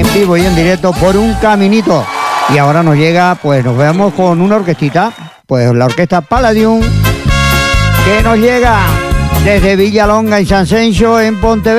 vivo y en directo por un caminito. Y ahora nos llega, pues nos vemos con una orquestita, pues la orquesta Palladium, que nos llega desde Villalonga y San Sencho en Pontevedra.